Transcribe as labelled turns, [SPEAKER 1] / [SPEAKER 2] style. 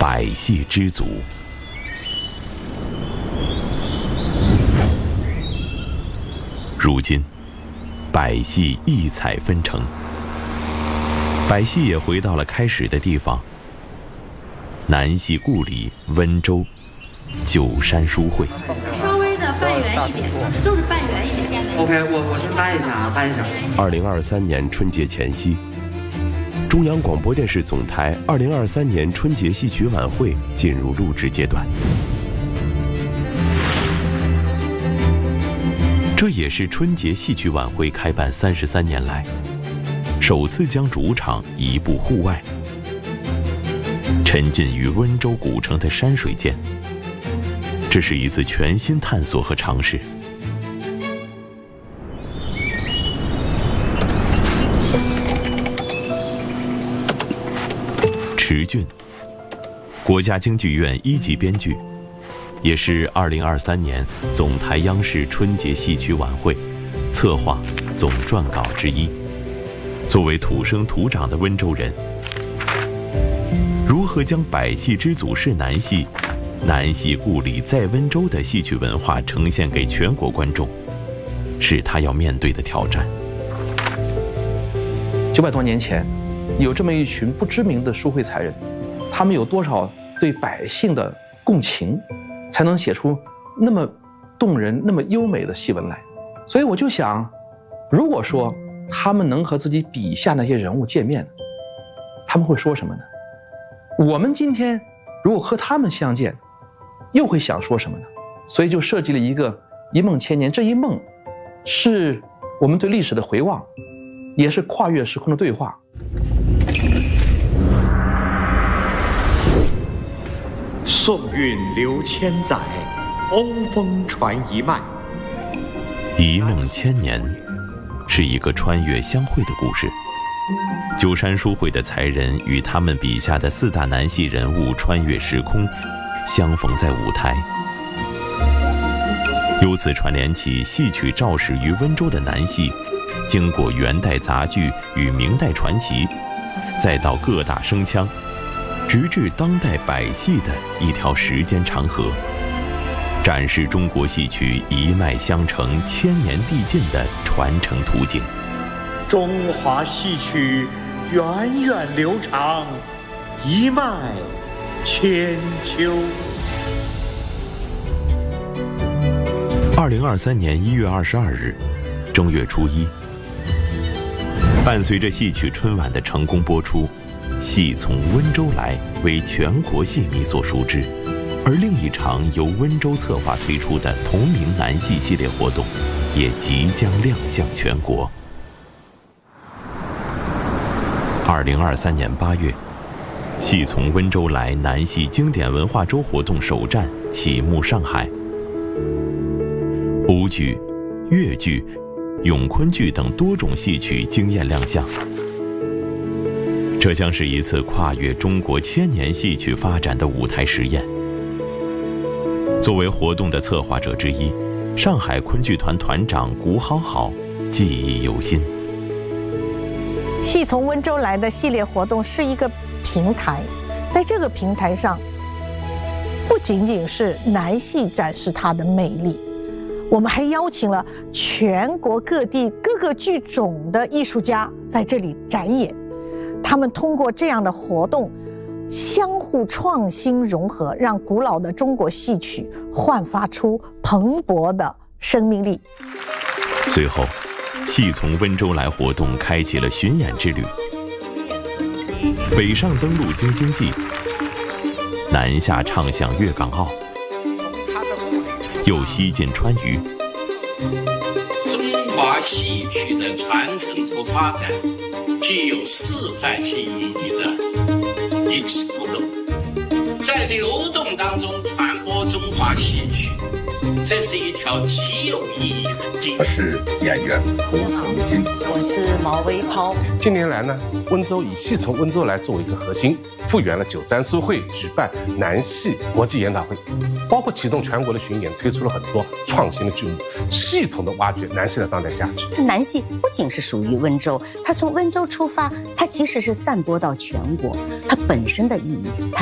[SPEAKER 1] 百戏之祖。如今，百戏异彩纷呈，百戏也回到了开始的地方。南戏故里温州九山书会，
[SPEAKER 2] 稍微的半圆一点，就是半圆一点。
[SPEAKER 3] OK， 我先搭一下。
[SPEAKER 1] 2023年春节前夕，中央广播电视总台2023年春节戏曲晚会进入录制阶段。这也是春节戏曲晚会开办33年来，首次将主场移步户外，沉浸于温州古城的山水间。这是一次全新探索和尝试。池俊，国家京剧院1级编剧，也是2023年总台央视春节戏曲晚会策划总撰稿之一。作为土生土长的温州人，如何将百戏之祖是南戏、南戏故里在温州的戏曲文化呈现给全国观众，是他要面对的挑战。
[SPEAKER 4] 900多年前，有这么一群不知名的书会才人，他们有多少对百姓的共情，才能写出那么动人、那么优美的戏文来？所以我就想，如果说他们能和自己笔下那些人物见面，他们会说什么呢？我们今天如果和他们相见，又会想说什么呢？所以就设计了一个一梦千年。这一梦是我们对历史的回望，也是跨越时空的对话。
[SPEAKER 5] 宋韵流千载，欧风传一脉。
[SPEAKER 1] 一梦千年是一个穿越相会的故事。九山书会的才人与他们笔下的4大南戏人物穿越时空，相逢在舞台，由此串联起戏曲肇始于温州的南戏，经过元代杂剧与明代传奇，再到各大声腔，直至当代百戏的一条时间长河，展示中国戏曲一脉相承、千年递进的传承途径。
[SPEAKER 5] 中华戏曲源远流长，一脉千秋。
[SPEAKER 1] 2023年1月22日，正月初1，伴随着戏曲春晚的成功播出，戏从温州来为全国戏迷所熟知，而另一场由温州策划推出的同名南戏系列活动也即将亮相全国。2023年8月，戏从温州来南戏经典文化周活动首站启幕上海。欧剧、越剧、咏昆剧等多种戏曲惊艳亮相。这将是一次跨越中国千年戏曲发展的舞台实验。作为活动的策划者之一，上海昆剧团团长谷好好记忆犹新。
[SPEAKER 6] 戏从温州来的系列活动是一个平台，在这个平台上，不仅仅是南戏展示它的魅力，我们还邀请了全国各地各个剧种的艺术家在这里展演。他们通过这样的活动相互创新融合，让古老的中国戏曲焕发出蓬勃的生命力。
[SPEAKER 1] 随后，戏从温州来活动开启了巡演之旅，北上登陆京津冀，南下唱响粤港澳，又西进川渝。
[SPEAKER 7] 中华戏曲的传承和发展具有示范性意义的一次活动，在流动当中传播中华戏曲，这是一条极有意义的经历。
[SPEAKER 8] 我是演员胡从新，
[SPEAKER 2] 我是毛维涛。
[SPEAKER 8] 近年来呢，温州以戏从温州来作为一个核心，复原了九山书会举办南戏国际研讨会，包括启动全国的巡演，推出了很多创新的剧目，系统的挖掘南戏的当代价值。
[SPEAKER 9] 这南戏不仅是属于温州，它从温州出发，它其实是散播到全国，它本身的意义，它